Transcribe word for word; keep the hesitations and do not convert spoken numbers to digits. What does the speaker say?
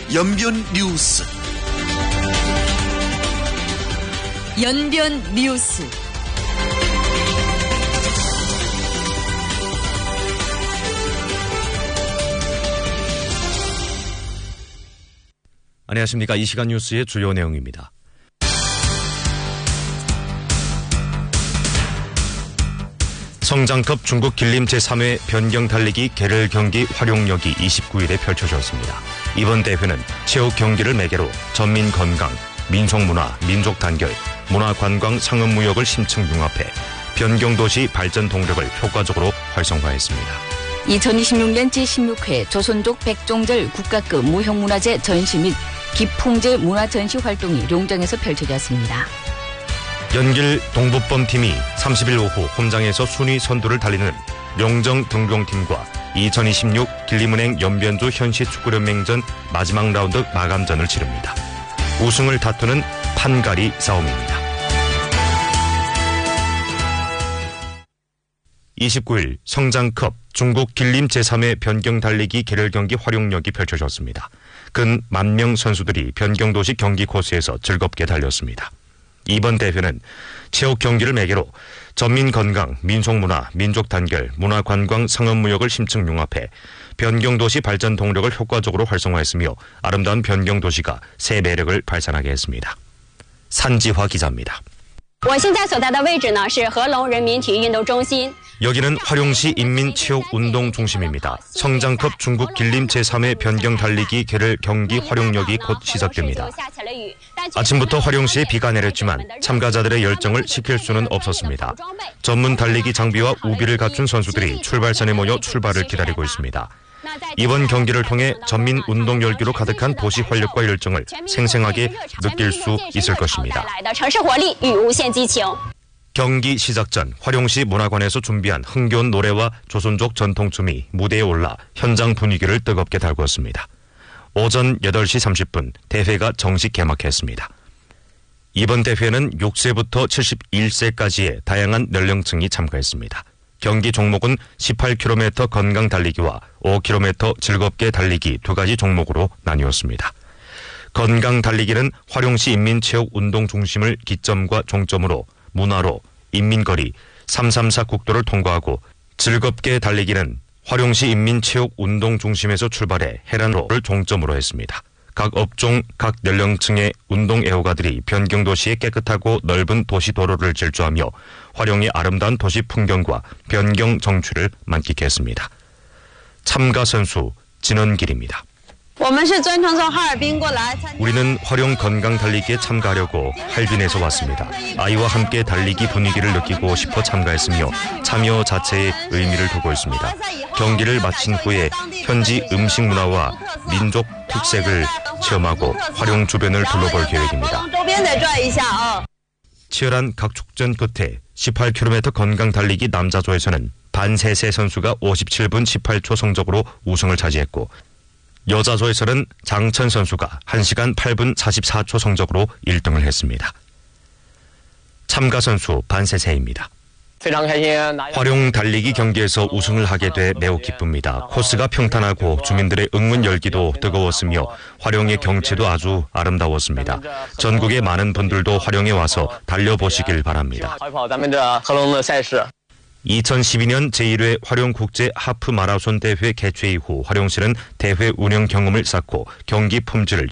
연변 뉴스. 연변 뉴스. 안녕하십니까. 이 시간 뉴스의 주요 내용입니다. 성장급 중국 길림 제삼 회 변경 달리기 계를 경기 활용력이 이십구 일에 펼쳐졌습니다. 이번 대회는 체육 경기를 매개로 전민 건강, 민속문화, 민족 단결, 문화관광 상업무역을 심층 융합해 변경도시 발전 동력을 효과적으로 활성화했습니다. 이천이십육 년 제십육 회 조선족 백종절 국가급 무형문화재 전시 및 기풍제 문화전시 활동이 룡정에서 펼쳐졌습니다. 연길 동부범팀이 삼십 일 오후 홈장에서 순위 선두를 달리는 룡정 등용팀과 이천이십육 길림은행 연변주 현시축구연맹전 마지막 라운드 마감전을 치릅니다. 우승을 다투는 판가리 싸움입니다. 이십구 일 성장급 중국 길림 제삼 회 변경 달리기 계를 경기 활용력이 펼쳐졌습니다. 근 만 명 선수들이 변경도시 경기 코스에서 즐겁게 달렸습니다. 이번 대회는 체육 경기를 매개로 전민 건강, 민속문화, 민족 단결, 문화관광 상업무역을 심층 융합해 변경도시 발전 동력을 효과적으로 활성화했으며 아름다운 변경도시가 새 매력을 발산하게 했습니다. 산지화 기자입니다. 여기는 화룡시 인민체육운동중심입니다. 성장급 중국 길림 제삼 회 변경 달리기 계를 경기 활용력이 곧 시작됩니다. 아침부터 화룡시에 비가 내렸지만 참가자들의 열정을 식힐 수는 없었습니다. 전문 달리기 장비와 우비를 갖춘 선수들이 출발선에 모여 출발을 기다리고 있습니다. 이번 경기를 통해 전민 운동 열기로 가득한 도시 활력과 열정을 생생하게 느낄 수 있을 것입니다. 경기 시작 전 화룡시 문화관에서 준비한 흥겨운 노래와 조선족 전통춤이 무대에 올라 현장 분위기를 뜨겁게 달구었습니다. 오전 여덟 시 삼십 분 대회가 정식 개막했습니다. 이번 대회는 육 세부터 칠십일 세까지의 다양한 연령층이 참가했습니다. 경기 종목은 십팔 킬로미터 건강 달리기와 오 킬로미터 즐겁게 달리기 두 가지 종목으로 나뉘었습니다. 건강 달리기는 화룡시 인민체육운동중심을 기점과 종점으로 문화로 인민거리 삼삼사 국도를 통과하고 즐겁게 달리기는 화룡시 인민체육운동중심에서 출발해 해란로를 종점으로 했습니다. 각 업종, 각 연령층의 운동 애호가들이 변경도시의 깨끗하고 넓은 도시 도로를 질주하며 화룡의 아름다운 도시 풍경과 변경 정취를 만끽했습니다. 참가 선수 진원길입니다. 우리는 화룡 건강 달리기에 참가하려고 할빈에서 왔습니다. 아이와 함께 달리기 분위기를 느끼고 싶어 참가했으며 참여 자체에 의미를 두고 있습니다. 경기를 마친 후에 현지 음식 문화와 민족 특색을 체험하고 화룡 주변을 둘러볼 계획입니다. 치열한 각축전 끝에 십팔 킬로미터 건강 달리기 남자조에서는 반세세 선수가 오십칠 분 십팔 초 성적으로 우승을 차지했고 여자조에서는 장천 선수가 한 시간 팔 분 사십사 초 성적으로 일 등을 했습니다. 참가 선수 반세세입니다. 화룡 달리기 경기에서 우승을 하게 돼 매우 기쁩니다. 코스가 평탄하고 주민들의 응원 열기도 뜨거웠으며 화룡의 경치도 아주 아름다웠습니다. 전국의 많은 분들도 화룡에 와서 달려보시길 바랍니다. 이천십이 년 제일 회 화룡국제 하프 마라손 대회 개최 이후 화룡시는 대회 운영 경험을 쌓고 경기 품질을